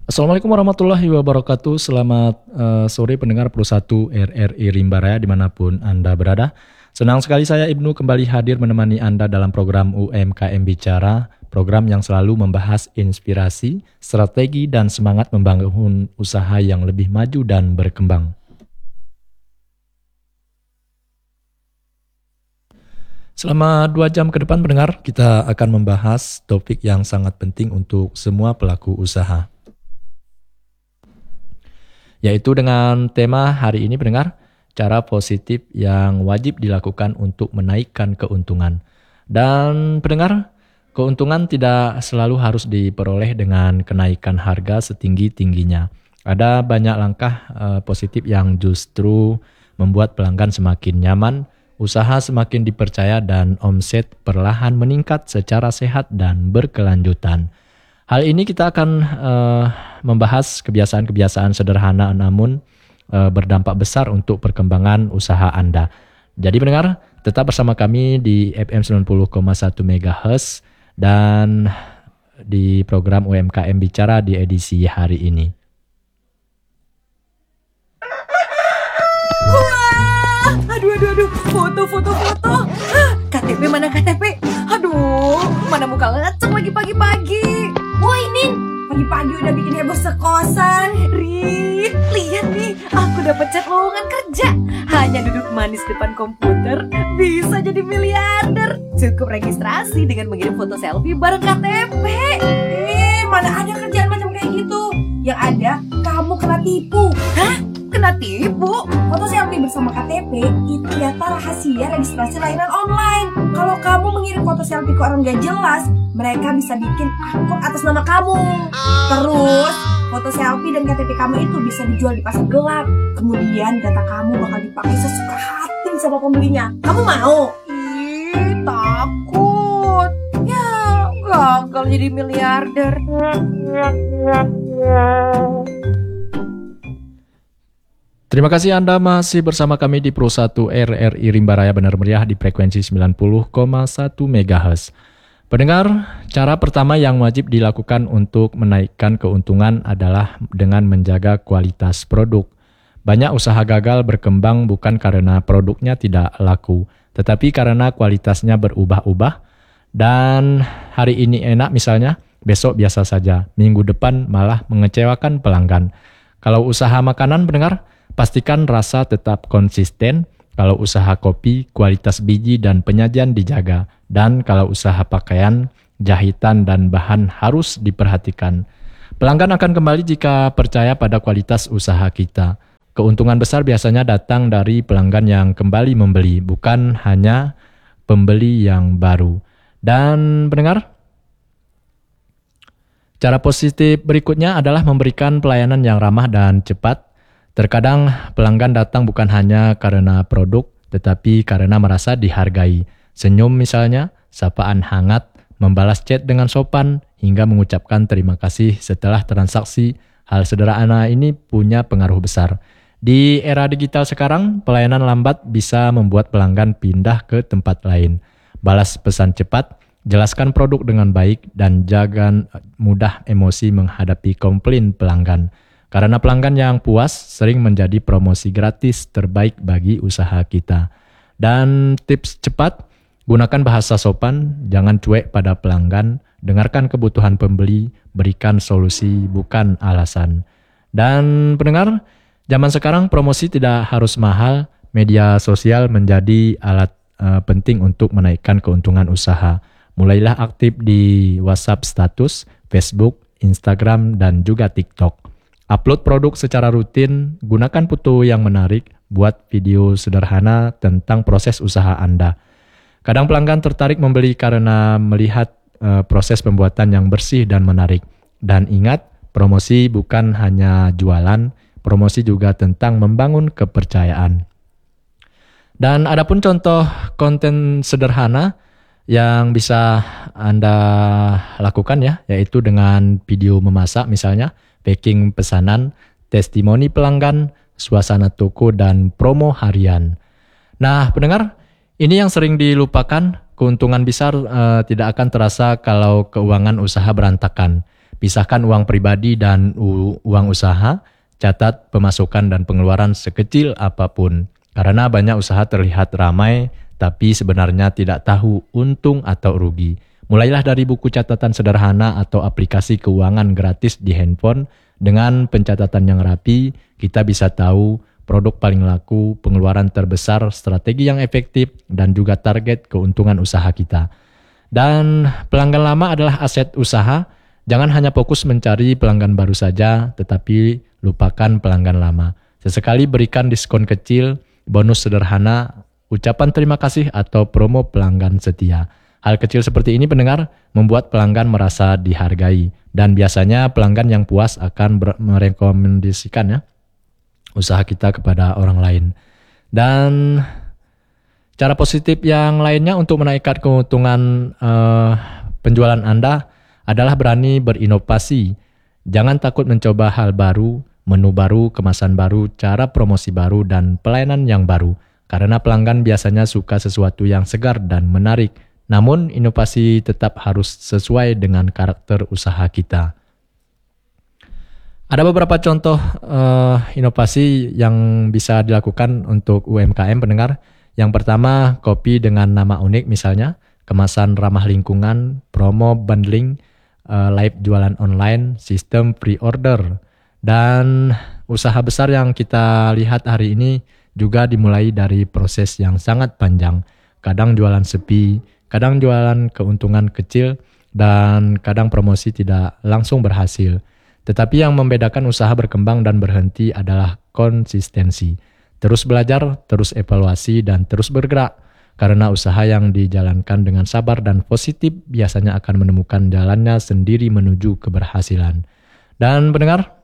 Assalamualaikum warahmatullahi wabarakatuh. Selamat sore pendengar Pro 1 RRI Rimba Raya dimanapun Anda berada. Senang sekali saya Ibnu kembali hadir menemani Anda dalam program UMKM Bicara, program yang selalu membahas inspirasi, strategi, dan semangat membangun usaha yang lebih maju dan berkembang. Selama 2 jam ke depan pendengar, kita akan membahas topik yang sangat penting untuk semua pelaku usaha. Yaitu dengan tema hari ini pendengar, cara positif yang wajib dilakukan untuk menaikkan keuntungan. Dan pendengar, keuntungan tidak selalu harus diperoleh dengan kenaikan harga setinggi-tingginya. Ada banyak langkah positif yang justru membuat pelanggan semakin nyaman, usaha semakin dipercaya, dan omset perlahan meningkat secara sehat dan berkelanjutan. Hal ini kita akan membahas kebiasaan-kebiasaan sederhana namun berdampak besar untuk perkembangan usaha Anda. Jadi pendengar, tetap bersama kami di FM 90,1 MHz dan di program UMKM Bicara di edisi hari ini. Wah, aduh, foto. KTP mana KTP? Aduh, mana muka ngecek lagi pagi-pagi. Woi Nin, pagi-pagi udah bikin heboh sekosan. Rin, lihat nih, aku dapet chat lowongan kerja. Hanya duduk manis depan komputer, bisa jadi miliarder. Cukup registrasi dengan mengirim foto selfie bareng KTP. Mana ada kerjaan macam kayak gitu. Yang ada, kamu kena tipu. Hah? Kena tipu? Foto selfie bersama KTP itu data rahasia registrasi layanan online. Kalau kamu mengirim foto selfie ke orang gak jelas, mereka bisa bikin akun atas nama kamu. Terus, foto selfie dan KTP kamu itu bisa dijual di pasar gelap. Kemudian data kamu bakal dipakai sesuka hati sama pembelinya. Kamu mau? Ih, takut. Ya, gagal jadi miliarder. Terima kasih Anda masih bersama kami di Pro 1 RRI Rimba Raya Benar Meriah di frekuensi 90,1 MHz. Pendengar, cara pertama yang wajib dilakukan untuk menaikkan keuntungan adalah dengan menjaga kualitas produk. Banyak usaha gagal berkembang bukan karena produknya tidak laku, tetapi karena kualitasnya berubah-ubah. Dan hari ini enak misalnya, besok biasa saja, minggu depan malah mengecewakan pelanggan. Kalau usaha makanan pendengar, pastikan rasa tetap konsisten. Kalau usaha kopi, kualitas biji dan penyajian dijaga. Dan kalau usaha pakaian, jahitan dan bahan harus diperhatikan. Pelanggan akan kembali jika percaya pada kualitas usaha kita. Keuntungan besar biasanya datang dari pelanggan yang kembali membeli, bukan hanya pembeli yang baru. Dan pendengar, cara positif berikutnya adalah memberikan pelayanan yang ramah dan cepat. Terkadang pelanggan datang bukan hanya karena produk, tetapi karena merasa dihargai. Senyum misalnya, sapaan hangat, membalas chat dengan sopan, hingga mengucapkan terima kasih setelah transaksi. Hal sederhana ini punya pengaruh besar. Di era digital sekarang, pelayanan lambat bisa membuat pelanggan pindah ke tempat lain. Balas pesan cepat, jelaskan produk dengan baik, dan jangan mudah emosi menghadapi komplain pelanggan. Karena pelanggan yang puas sering menjadi promosi gratis terbaik bagi usaha kita. Dan tips cepat, gunakan bahasa sopan, jangan cuek pada pelanggan, dengarkan kebutuhan pembeli, berikan solusi bukan alasan. Dan pendengar, zaman sekarang promosi tidak harus mahal, media sosial menjadi alat penting untuk menaikkan keuntungan usaha. Mulailah aktif di WhatsApp status, Facebook, Instagram, dan juga TikTok. Upload produk secara rutin, gunakan foto yang menarik, buat video sederhana tentang proses usaha Anda. Kadang pelanggan tertarik membeli karena melihat proses pembuatan yang bersih dan menarik. Dan ingat, promosi bukan hanya jualan, promosi juga tentang membangun kepercayaan. Dan adapun contoh konten sederhana yang bisa Anda lakukan ya, yaitu dengan video memasak misalnya, packing pesanan, testimoni pelanggan, suasana toko, dan promo harian. Nah, pendengar, ini yang sering dilupakan. Keuntungan besar tidak akan terasa kalau keuangan usaha berantakan. Pisahkan uang pribadi dan uang usaha, catat pemasukan dan pengeluaran sekecil apapun. Karena banyak usaha terlihat ramai, tapi sebenarnya tidak tahu untung atau rugi. Mulailah dari buku catatan sederhana atau aplikasi keuangan gratis di handphone. Dengan pencatatan yang rapi, kita bisa tahu produk paling laku, pengeluaran terbesar, strategi yang efektif, dan juga target keuntungan usaha kita. Dan pelanggan lama adalah aset usaha. Jangan hanya fokus mencari pelanggan baru saja, tetapi lupakan pelanggan lama. Sesekali berikan diskon kecil, bonus sederhana, ucapan terima kasih atau promo pelanggan setia. Hal kecil seperti ini pendengar membuat pelanggan merasa dihargai, dan biasanya pelanggan yang puas akan merekomendasikan usaha kita kepada orang lain. Dan cara positif yang lainnya untuk menaikkan keuntungan penjualan Anda adalah berani berinovasi. Jangan takut mencoba hal baru, menu baru, kemasan baru, cara promosi baru, dan pelayanan yang baru. Karena pelanggan biasanya suka sesuatu yang segar dan menarik. Namun, inovasi tetap harus sesuai dengan karakter usaha kita. Ada beberapa contoh inovasi yang bisa dilakukan untuk UMKM pendengar. Yang pertama, kopi dengan nama unik misalnya, kemasan ramah lingkungan, promo bundling, live jualan online, sistem pre-order. Dan usaha besar yang kita lihat hari ini juga dimulai dari proses yang sangat panjang. Kadang jualan sepi, kadang jualan keuntungan kecil, dan kadang promosi tidak langsung berhasil. Tetapi yang membedakan usaha berkembang dan berhenti adalah konsistensi. Terus belajar, terus evaluasi, dan terus bergerak. Karena usaha yang dijalankan dengan sabar dan positif biasanya akan menemukan jalannya sendiri menuju keberhasilan. Dan pendengar,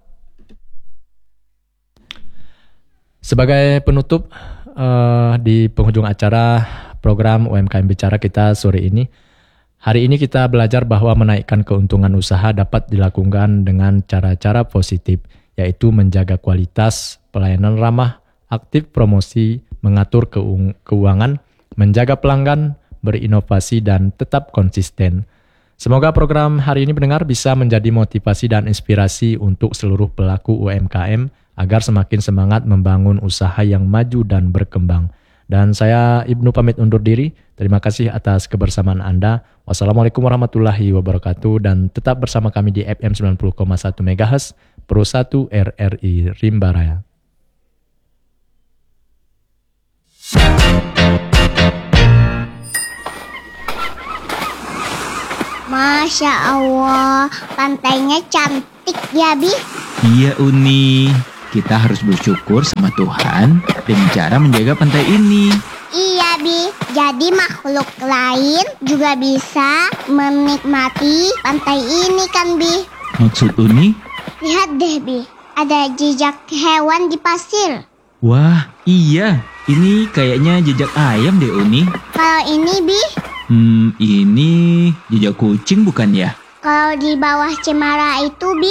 sebagai penutup di penghujung acara program UMKM Bicara kita sore ini, hari ini kita belajar bahwa menaikkan keuntungan usaha dapat dilakukan dengan cara-cara positif, yaitu menjaga kualitas, pelayanan ramah, aktif promosi, mengatur keuangan, menjaga pelanggan, berinovasi, dan tetap konsisten. Semoga program hari ini pendengar bisa menjadi motivasi dan inspirasi untuk seluruh pelaku UMKM agar semakin semangat membangun usaha yang maju dan berkembang. Dan saya Ibnu pamit undur diri. Terima kasih atas kebersamaan Anda. Wassalamualaikum warahmatullahi wabarakatuh. Dan tetap bersama kami di FM 90,1 MHz Pro 1 RRI Rimba Raya. Masya Allah, pantainya cantik ya, Bi. Iya, Uni. Kita harus bersyukur sama Tuhan dengan cara menjaga pantai ini. Iya, Bi. Jadi makhluk lain juga bisa menikmati pantai ini kan, Bi? Maksud Uni? Lihat deh, Bi. Ada jejak hewan di pasir. Wah, iya. Ini kayaknya jejak ayam deh, Uni. Kalau ini, Bi? Ini jejak kucing bukan ya? Kalau di bawah cemara itu, Bi?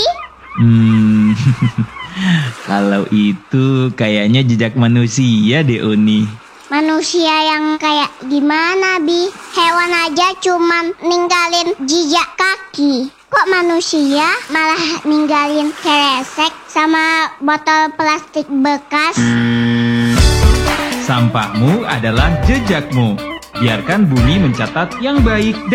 Kalau itu kayaknya jejak manusia deh, Uni. Manusia yang kayak gimana, Bi? Hewan aja cuman ninggalin jejak kaki. Kok manusia malah ninggalin kresek sama botol plastik bekas? Sampahmu adalah jejakmu. Biarkan bumi mencatat yang baik dan